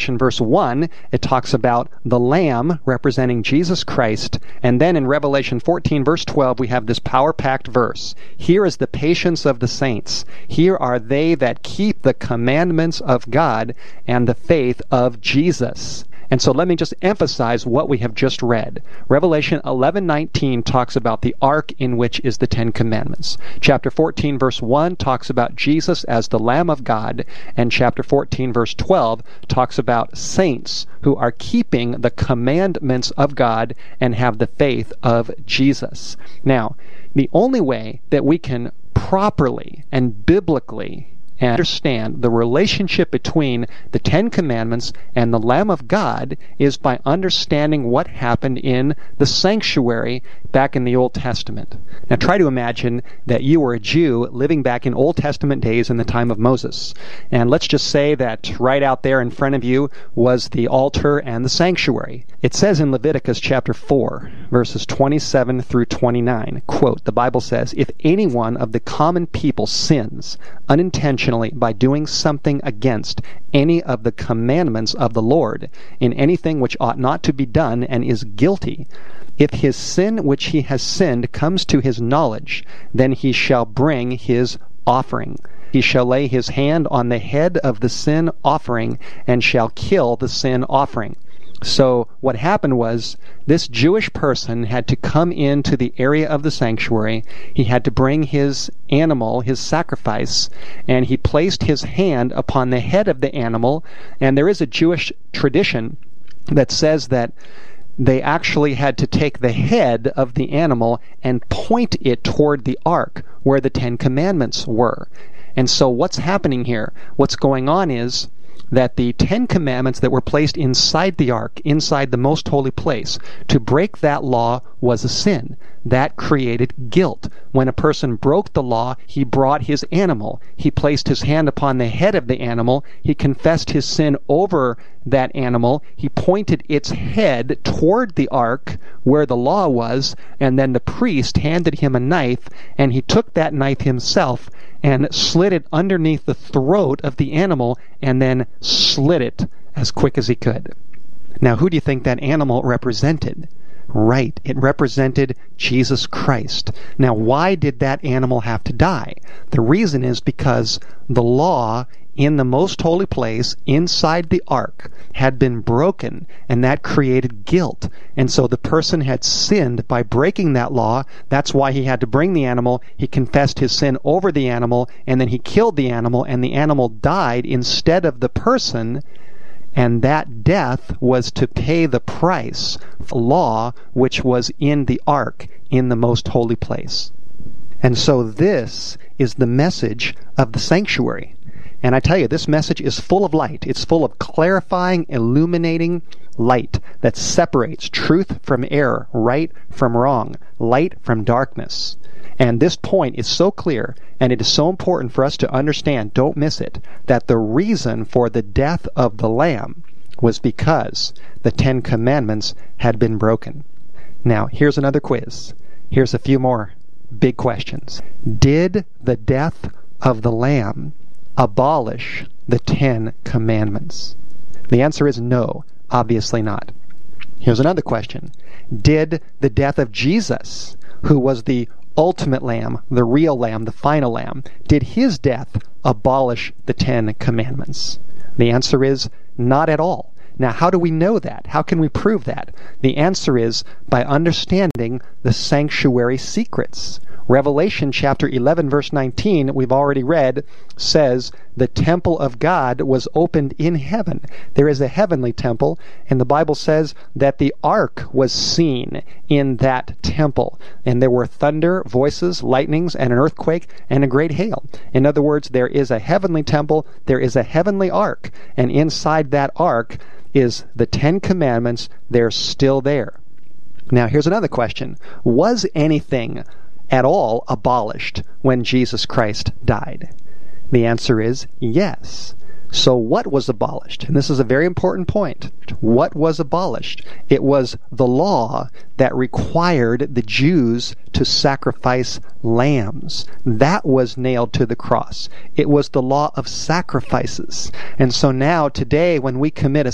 Revelation verse 1, it talks about the Lamb representing Jesus Christ. And then in Revelation 14 verse 12, we have this power-packed verse. Here is the patience of the saints. Here are they that keep the commandments of God and the faith of Jesus. And so let me just emphasize what we have just read. Revelation 11:19 talks about the ark in which is the Ten Commandments. Chapter 14 verse 1 talks about Jesus as the Lamb of God. And chapter 14 verse 12 talks about saints who are keeping the commandments of God and have the faith of Jesus. Now, the only way that we can properly and biblically understand the relationship between the Ten Commandments and the Lamb of God is by understanding what happened in the sanctuary back in the Old Testament. Now try to imagine that you were a Jew living back in Old Testament days in the time of Moses. And let's just say that right out there in front of you was the altar and the sanctuary. It says in Leviticus chapter 4, verses 27 through 29, quote, the Bible says, "If any one of the common people sins unintentionally by doing something against any of the commandments of the Lord in anything which ought not to be done and is guilty, if his sin which he has sinned comes to his knowledge, then he shall bring his offering. He shall lay his hand on the head of the sin offering and shall kill the sin offering." So what happened was this Jewish person had to come into the area of the sanctuary. He had to bring his animal, his sacrifice, and he placed his hand upon the head of the animal. And there is a Jewish tradition that says that they actually had to take the head of the animal and point it toward the ark where the Ten Commandments were. And so what's happening here? What's going on is that the Ten Commandments that were placed inside the ark, inside the most holy place, to break that law was a sin. That created guilt. When a person broke the law, he brought his animal. He placed his hand upon the head of the animal. He confessed his sin over that animal. He pointed its head toward the ark where the law was, and then the priest handed him a knife, and he took that knife himself and slid it underneath the throat of the animal and then slit it as quick as he could. Now, who do you think that animal represented? Right, it represented Jesus Christ. Now, why did that animal have to die? The reason is because the law in the most holy place inside the ark had been broken, and that created guilt. And so the person had sinned by breaking that law. That's why he had to bring the animal. He confessed his sin over the animal, and then he killed the animal, and the animal died instead of the person. And that death was to pay the price for the law which was in the ark in the most holy place. And so this is the message of the sanctuary. And I tell you, this message is full of light. It's full of clarifying, illuminating light that separates truth from error, right from wrong, light from darkness. And this point is so clear, and it is so important for us to understand, don't miss it, that the reason for the death of the Lamb was because the Ten Commandments had been broken. Now, here's another quiz. Here's a few more big questions. Did the death of the Lamb abolish the Ten Commandments? The answer is no, obviously not. Here's another question. Did the death of Jesus, who was the ultimate lamb, the real lamb, the final lamb, did his death abolish the Ten Commandments? The answer is not at all. Now, how do we know that? How can we prove that? The answer is by understanding the sanctuary secrets. Revelation chapter 11 verse 19, we've already read, says the temple of God was opened in heaven. There is a heavenly temple, and the Bible says that the ark was seen in that temple. And there were thunder, voices, lightnings, and an earthquake, and a great hail. In other words, there is a heavenly temple, there is a heavenly ark, and inside that ark is the Ten Commandments. They're still there. Now, here's another question. Was anything at all abolished when Jesus Christ died? The answer is yes. So what was abolished? And this is a very important point. What was abolished? It was the law that required the Jews to sacrifice lambs. That was nailed to the cross. It was the law of sacrifices. And so now, today, when we commit a